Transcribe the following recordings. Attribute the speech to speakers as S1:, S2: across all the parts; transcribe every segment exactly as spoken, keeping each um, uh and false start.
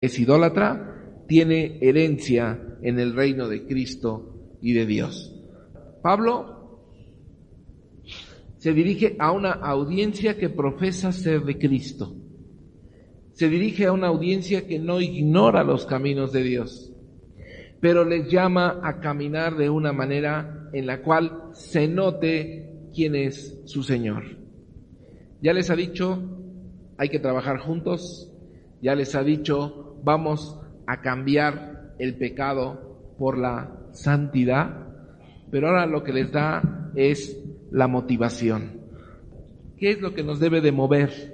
S1: es idólatra, tiene herencia en el reino de Cristo y de Dios. Pablo se dirige a una audiencia que profesa ser de Cristo. Se dirige a una audiencia que no ignora los caminos de Dios, pero les llama a caminar de una manera en la cual se note quién es su Señor. Ya les ha dicho, hay que trabajar juntos. Ya les ha dicho, vamos a cambiar el pecado por la santidad. Pero ahora lo que les da es la motivación. ¿Qué es lo que nos debe de mover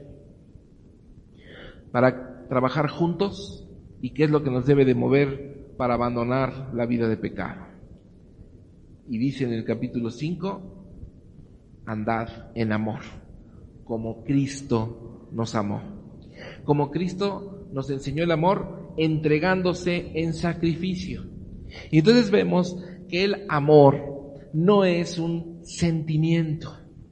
S1: para trabajar juntos? ¿Y qué es lo que nos debe de mover para abandonar la vida de pecado? Y dice en el capítulo cinco, andad en amor, como Cristo nos amó. Como Cristo nos enseñó el amor, entregándose en sacrificio. Y entonces vemos que el amor no es un sentimiento.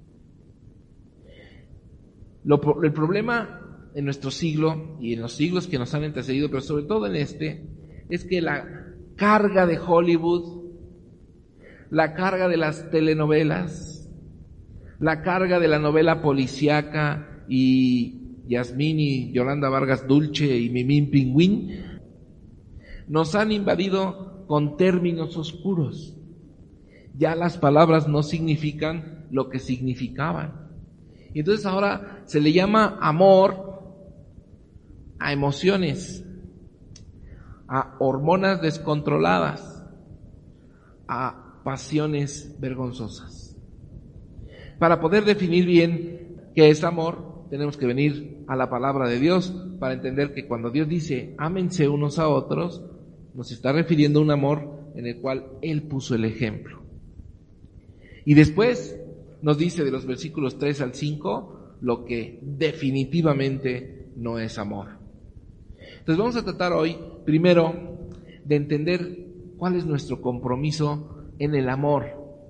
S1: Lo, el problema en nuestro siglo y en los siglos que nos han antecedido, pero sobre todo en este, es que la carga de Hollywood, la carga de las telenovelas, la carga de la novela policíaca y Yasmín y Yolanda Vargas Dulce y Mimín Pingüín nos han invadido con términos oscuros. Ya las palabras no significan lo que significaban. Y entonces ahora se le llama amor a emociones, a hormonas descontroladas, a pasiones vergonzosas. Para poder definir bien qué es amor, tenemos que venir a la palabra de Dios para entender que cuando Dios dice ámense unos a otros, nos está refiriendo a un amor en el cual Él puso el ejemplo. Y después nos dice de los versículos tres al cinco lo que definitivamente no es amor. Entonces vamos a tratar hoy, primero, de entender cuál es nuestro compromiso en el amor.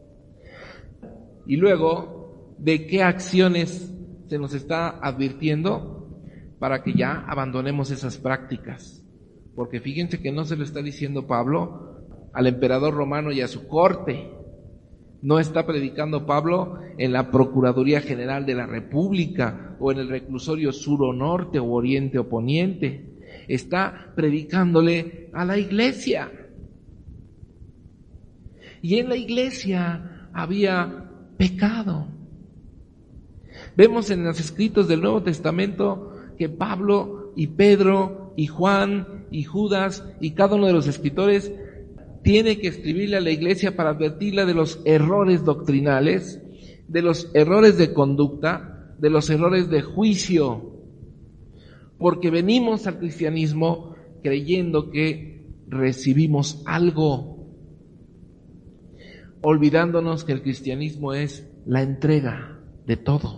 S1: Y luego, de qué acciones se nos está advirtiendo para que ya abandonemos esas prácticas. Porque fíjense que no se lo está diciendo Pablo al emperador romano y a su corte. No está predicando Pablo en la Procuraduría General de la República o en el reclusorio sur o norte o oriente o poniente. Está predicándole a la iglesia. Y en la iglesia había pecado. Vemos en los escritos del Nuevo Testamento que Pablo y Pedro y Juan y Judas y cada uno de los escritores tiene que escribirle a la iglesia para advertirla de los errores doctrinales, de los errores de conducta, de los errores de juicio, porque venimos al cristianismo creyendo que recibimos algo, olvidándonos que el cristianismo es la entrega de todo.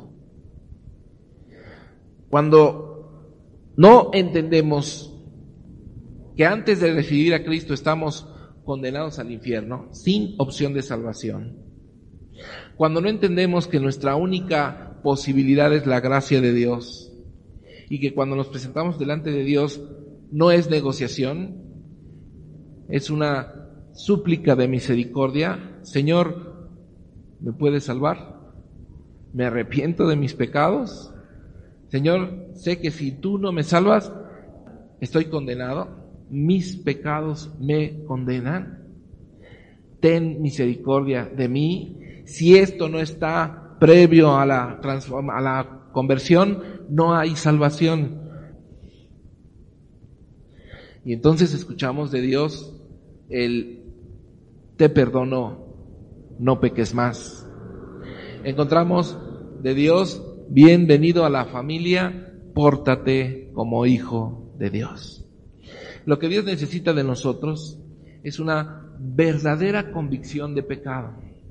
S1: Cuando no entendemos que antes de recibir a Cristo estamos condenados al infierno, sin opción de salvación. Cuando no entendemos que nuestra única posibilidad es la gracia de Dios y que cuando nos presentamos delante de Dios no es negociación, es una súplica de misericordia. Señor, ¿me puedes salvar? ¿Me arrepiento de mis pecados? Señor, sé que si tú no me salvas, estoy condenado. Mis pecados me condenan. Ten misericordia de mí. Si esto no está previo a la transform- a la conversión, no hay salvación. Y entonces escuchamos de Dios el te perdono, no peques más. Encontramos de Dios, bienvenido a la familia, pórtate como hijo de Dios. Lo que Dios necesita de nosotros es una verdadera convicción de pecado.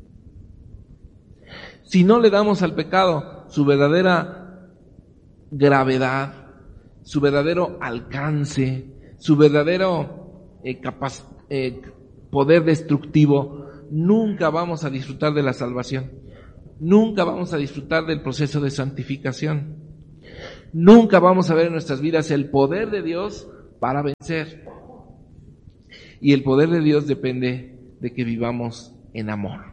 S1: Si no le damos al pecado su verdadera gravedad, su verdadero alcance, su verdadero eh, capaz, eh, poder destructivo, nunca vamos a disfrutar de la salvación. Nunca vamos a disfrutar del proceso de santificación. Nunca vamos a ver en nuestras vidas el poder de Dios para vencer. Y el poder de Dios depende de que vivamos en amor.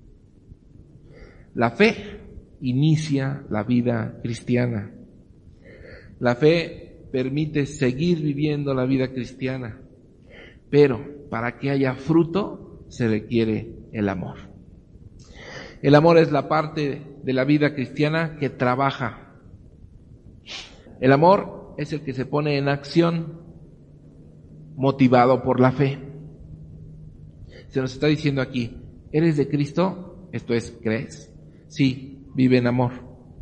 S1: La fe inicia la vida cristiana. La fe permite seguir viviendo la vida cristiana, pero para que haya fruto se requiere el amor. El amor es la parte de la vida cristiana que trabaja. El amor es el que se pone en acción, motivado por la fe. Se nos está diciendo aquí, ¿eres de Cristo? Esto es, ¿crees? Sí, vive en amor.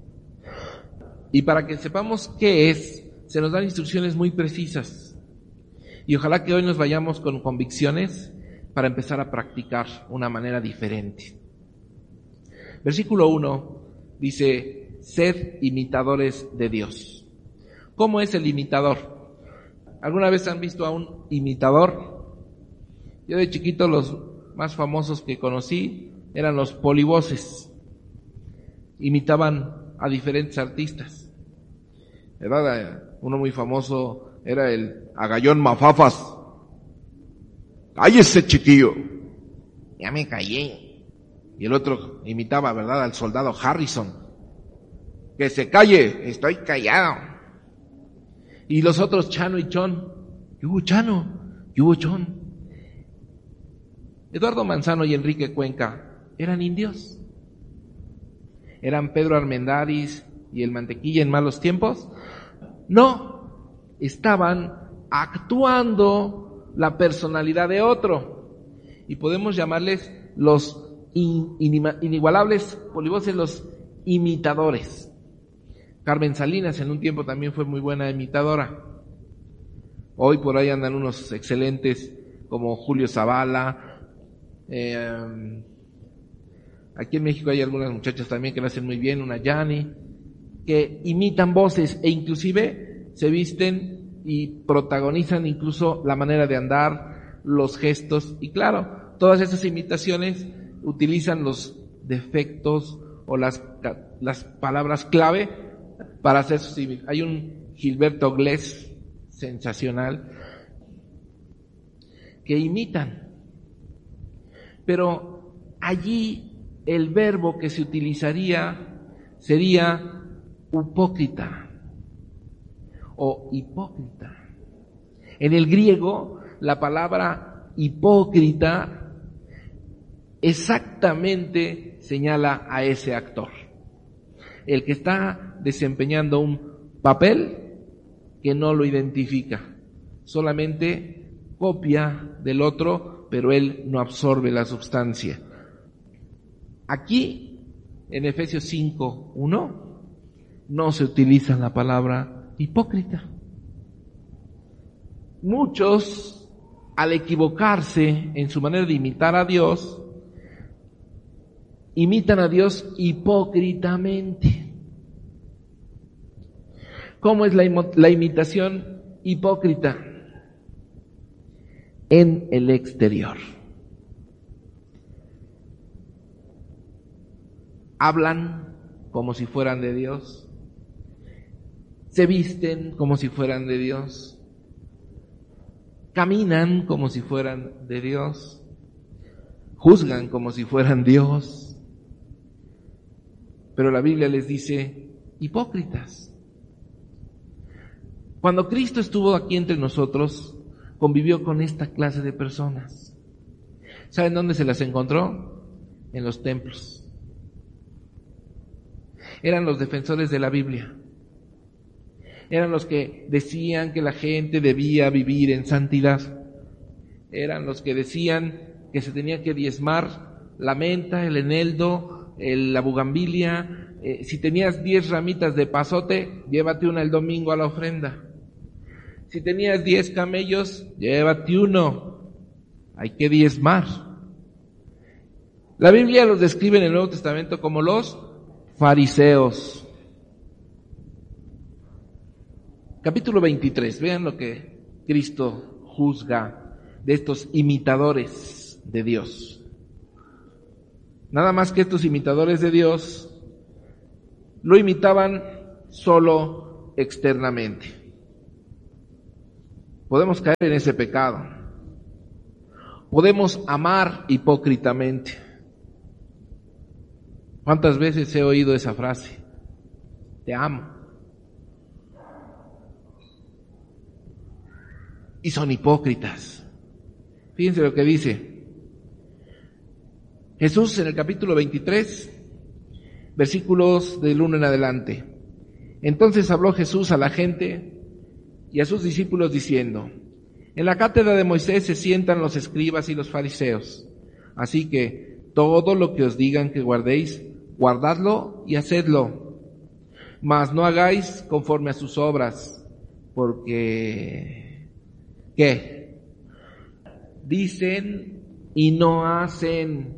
S1: Y para que sepamos qué es, se nos dan instrucciones muy precisas. Y ojalá que hoy nos vayamos con convicciones para empezar a practicar una manera diferente. Versículo uno dice, sed imitadores de Dios. ¿Cómo es el imitador? ¿Alguna vez han visto a un imitador? Yo de chiquito los más famosos que conocí eran los polivoces. Imitaban a diferentes artistas. ¿Verdad? Uno muy famoso era el Agallón Mafafas. ¡Cállese, chiquillo! Ya me callé. Y el otro imitaba, ¿verdad?, al soldado Harrison. ¡Que se calle! Estoy callado. Y los otros, Chano y Chon. ¿Qué hubo, Chano? ¿Qué hubo, Chon? Eduardo Manzano y Enrique Cuenca eran indios. ¿Eran Pedro Armendáriz y el Mantequilla en malos tiempos? No, estaban actuando la personalidad de otro. Y podemos llamarles los in, in, inigualables polivoces, los imitadores. Carmen Salinas en un tiempo también fue muy buena imitadora. Hoy por ahí andan unos excelentes como Julio Zavala. Eh, aquí en México hay algunas muchachas también que lo hacen muy bien, una Yani, que imitan voces e inclusive se visten y protagonizan incluso la manera de andar, los gestos. Y claro, todas esas imitaciones utilizan los defectos o las, las palabras clave para hacer sus imitaciones. Hay un Gilberto Glés sensacional que imitan, pero allí el verbo que se utilizaría sería hipócrita o hipócrita. En el griego, la palabra hipócrita exactamente señala a ese actor, el que está desempeñando un papel que no lo identifica, solamente copia del otro, pero él no absorbe la sustancia. Aquí, en Efesios cinco uno, no se utiliza la palabra hipócrita. Muchos, al equivocarse en su manera de imitar a Dios, imitan a Dios hipócritamente. ¿Cómo es la, im- la imitación hipócrita? En el exterior. Hablan como si fueran de Dios. Se visten como si fueran de Dios. Caminan como si fueran de Dios. Juzgan como si fueran Dios. Pero la Biblia les dice hipócritas. Cuando Cristo estuvo aquí entre nosotros, convivió con esta clase de personas. ¿Saben dónde se las encontró? En los templos. Eran los defensores de la Biblia. Eran los que decían que la gente debía vivir en santidad. Eran los que decían que se tenía que diezmar la menta, el eneldo, el, la bugambilia. Eh, si tenías diez ramitas de pasote, llévate una el domingo a la ofrenda. Si tenías diez camellos, llévate uno. Hay que diezmar. La Biblia los describe en el Nuevo Testamento como los fariseos. Capítulo veintitrés, vean lo que Cristo juzga de estos imitadores de Dios. Nada más que estos imitadores de Dios lo imitaban solo externamente. podemos caer en ese pecado. Podemos amar hipócritamente. ¿Cuántas veces he oído esa frase? Te amo. Y son hipócritas. Fíjense lo que dice Jesús en el capítulo veintitrés, versículos del uno en adelante. Entonces habló Jesús a la gente y a sus discípulos diciendo: en la cátedra de Moisés se sientan los escribas y los fariseos. Así que todo lo que os digan que guardéis, guardadlo y hacedlo. Mas no hagáis conforme a sus obras, porque ¿qué? Dicen y no hacen.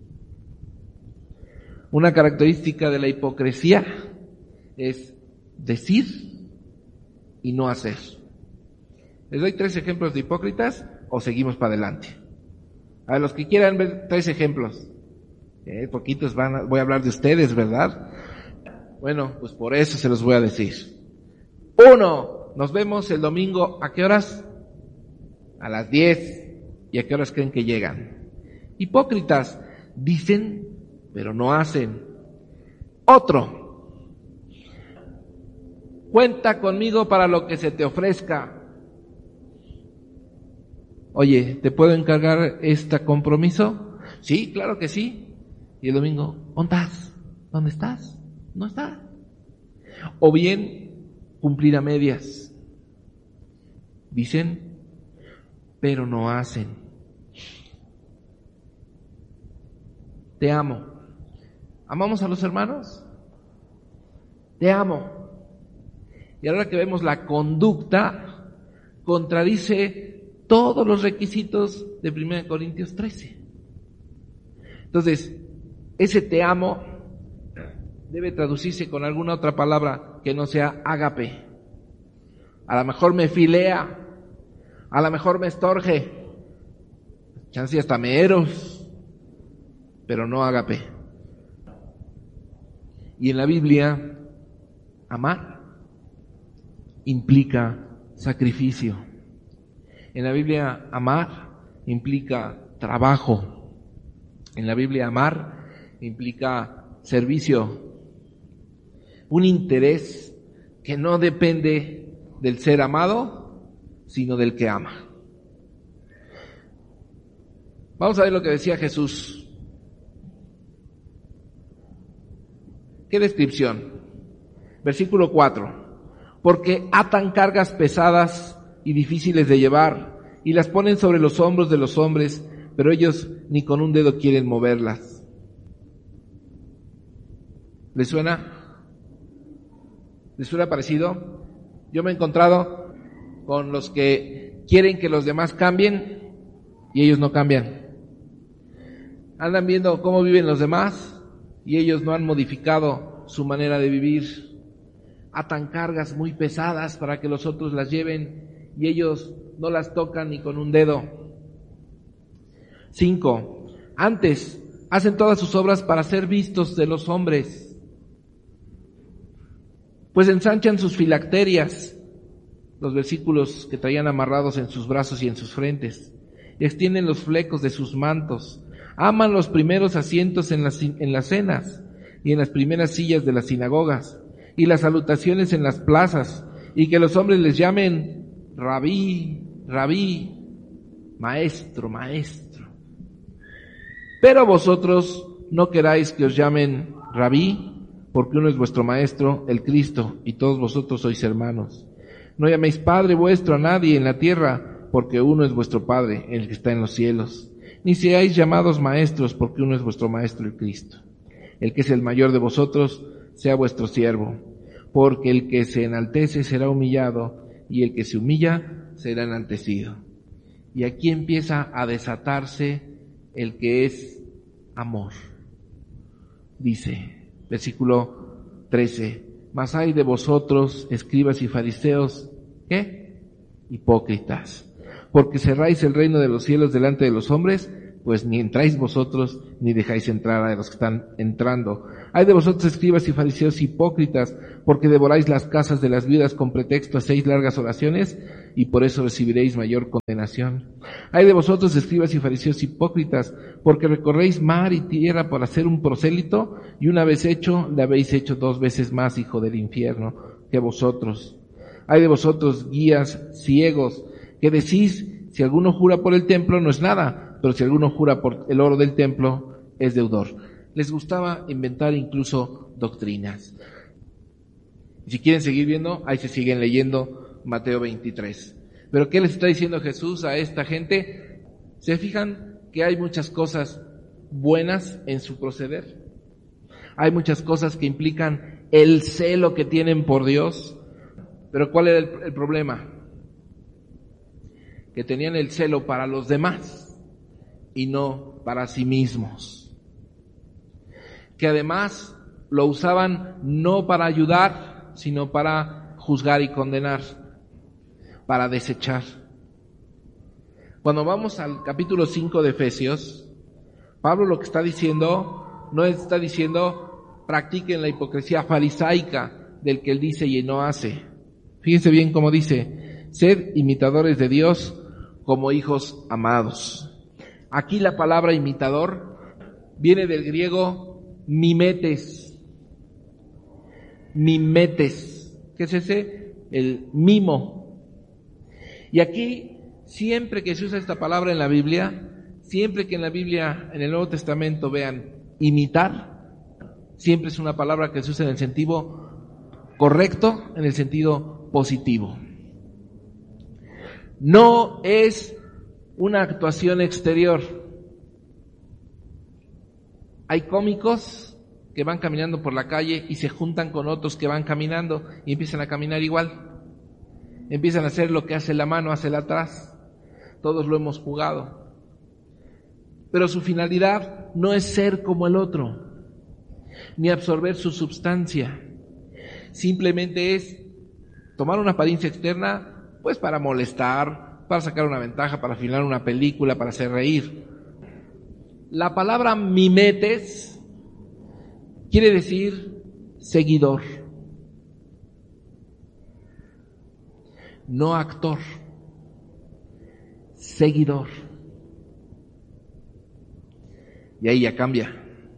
S1: Una característica de la hipocresía es decir y no hacer. Les doy tres ejemplos de hipócritas o seguimos para adelante. A los que quieran ver tres ejemplos. Eh, poquitos van a, voy a hablar de ustedes, ¿verdad? Bueno, pues por eso se los voy a decir. Uno, nos vemos el domingo, ¿a qué horas? A las diez. ¿Y a qué horas creen que llegan? Hipócritas, dicen, pero no hacen. Otro, cuenta conmigo para lo que se te ofrezca. Oye, ¿te puedo encargar este compromiso? Sí, claro que sí. Y el domingo, ¿dónde estás? ¿Dónde estás? No está. O bien, cumplir a medias. Dicen, pero no hacen. Te amo. ¿Amamos a los hermanos? Te amo. Y ahora que vemos la conducta, contradice todos los requisitos de primera Corintios trece. Entonces, ese te amo debe traducirse con alguna otra palabra que no sea ágape. A lo mejor me filea, a lo mejor me estorge, chance hasta me eros, pero no ágape. Y en la Biblia, amar implica sacrificio. En la Biblia, amar implica trabajo. En la Biblia, amar implica servicio. Un interés que no depende del ser amado, sino del que ama. Vamos a ver lo que decía Jesús. ¿Qué descripción? Versículo cuatro. Porque atan cargas pesadas y difíciles de llevar, y las ponen sobre los hombros de los hombres, pero ellos ni con un dedo quieren moverlas. ¿Les suena? ¿Les suena parecido? Yo me he encontrado con los que quieren que los demás cambien y ellos no cambian. Andan viendo cómo viven los demás y ellos no han modificado su manera de vivir. Atan cargas muy pesadas para que los otros las lleven y ellos no las tocan ni con un dedo. Cinco. Antes, hacen todas sus obras para ser vistos de los hombres, pues ensanchan sus filacterias, los versículos que traían amarrados en sus brazos y en sus frentes, y extienden los flecos de sus mantos, aman los primeros asientos en las, en las cenas y en las primeras sillas de las sinagogas, y las salutaciones en las plazas, y que los hombres les llamen Rabí, Rabí, maestro, maestro. Pero vosotros no queráis que os llamen Rabí, porque uno es vuestro maestro, el Cristo, y todos vosotros sois hermanos. No llaméis Padre vuestro a nadie en la tierra, porque uno es vuestro Padre, el que está en los cielos. Ni seáis llamados maestros, porque uno es vuestro maestro, el Cristo. El que es el mayor de vosotros, sea vuestro siervo, porque el que se enaltece será humillado, y el que se humilla será enaltecido. Y aquí empieza a desatarse el que es amor. Dice, versículo trece, mas hay de vosotros, escribas y fariseos, ¿qué? Hipócritas, porque cerráis el reino de los cielos delante de los hombres, pues ni entráis vosotros, ni dejáis entrar a los que están entrando. Hay de vosotros, escribas y fariseos hipócritas, porque devoráis las casas de las viudas con pretexto a seis largas oraciones, y por eso recibiréis mayor condenación. Hay de vosotros, escribas y fariseos hipócritas, porque recorréis mar y tierra para hacer un prosélito, y una vez hecho, le habéis hecho dos veces más hijo del infierno que vosotros. Hay de vosotros, guías ciegos, que decís, si alguno jura por el templo no es nada, pero si alguno jura por el oro del templo es deudor. Les gustaba inventar incluso doctrinas. Si quieren seguir viendo, ahí se siguen leyendo Mateo veintitrés. Pero ¿qué les está diciendo Jesús a esta gente? ¿Se fijan que hay muchas cosas buenas en su proceder? Hay muchas cosas que implican el celo que tienen por Dios. Pero ¿cuál era el, el problema? Que tenían el celo para los demás y no para sí mismos. Que además lo usaban no para ayudar, sino para juzgar y condenar, para desechar. Cuando vamos al capítulo cinco de Efesios, Pablo lo que está diciendo, no está diciendo practiquen la hipocresía farisaica del que él dice y no hace. Fíjense bien cómo dice, sed imitadores de Dios como hijos amados. Aquí la palabra imitador viene del griego mimetes. Mimetes. ¿Qué es ese? El mimo. Y aquí, siempre que se usa esta palabra en la Biblia, siempre que en la Biblia, en el Nuevo Testamento vean imitar, siempre es una palabra que se usa en el sentido correcto, en el sentido positivo. No es una actuación exterior. Hay cómicos que van caminando por la calle y se juntan con otros que van caminando y empiezan a caminar igual. Empiezan a hacer lo que hace la mano, hace la atrás. Todos lo hemos jugado. Pero su finalidad no es ser como el otro, ni absorber su substancia. Simplemente es tomar una apariencia externa, pues para molestar, para sacar una ventaja, para filmar una película, para hacer reír. La palabra mimetes quiere decir seguidor, no actor, seguidor. Y ahí ya cambia.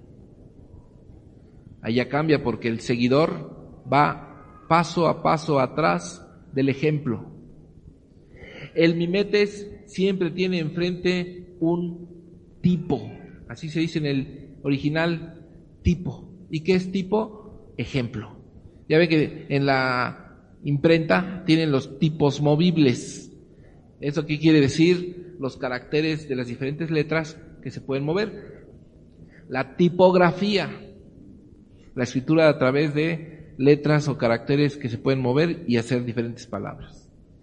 S1: Ahí ya cambia porque el seguidor va paso a paso atrás del ejemplo. El mimetes siempre tiene enfrente un tipo, así se dice en el original, tipo. ¿Y qué es tipo? Ejemplo. Ya ven que en la imprenta tienen los tipos movibles. ¿Eso qué quiere decir? Los caracteres de las diferentes letras que se pueden mover. La tipografía, la escritura a través de letras o caracteres que se pueden mover y hacer diferentes palabras.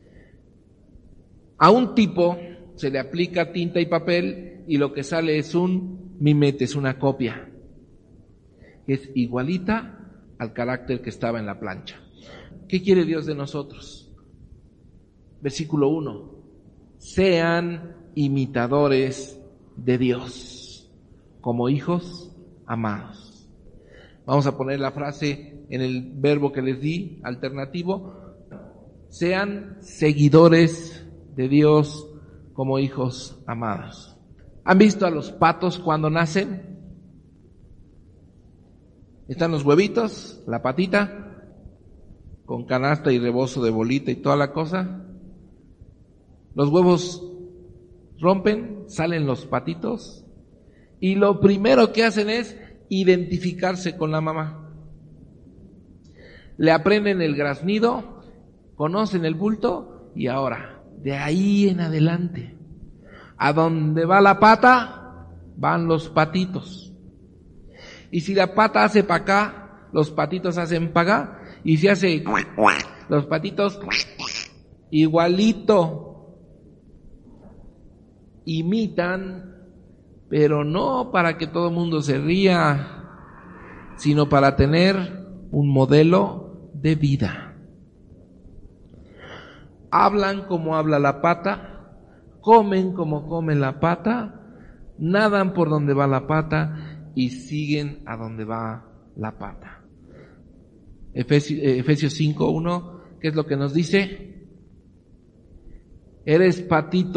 S1: A un tipo se le aplica tinta y papel y lo que sale es un mimete, es una copia, que es igualita al carácter que estaba en la plancha. ¿Qué quiere Dios de nosotros? Versículo uno. Sean imitadores de Dios, como hijos amados. Vamos a poner la frase en el verbo que les di, alternativo. Sean seguidores de Dios como hijos amados. ¿Han visto a los patos cuando nacen? Están los huevitos, la patita, con canasta y rebozo de bolita y toda la cosa. Los huevos rompen, salen los patitos, y lo primero que hacen es identificarse con la mamá. Le aprenden el graznido, conocen el bulto, y ahora, de ahí en adelante, a donde va la pata, van los patitos. Y si la pata hace para acá, los patitos hacen para acá, y si hace los patitos igualito. Imitan, pero no para que todo el mundo se ría, sino para tener un modelo de vida. Hablan como habla la pata, comen como come la pata, nadan por donde va la pata y siguen a donde va la pata. Efesios, Efesios cinco uno, ¿qué es lo que nos dice? Eres patito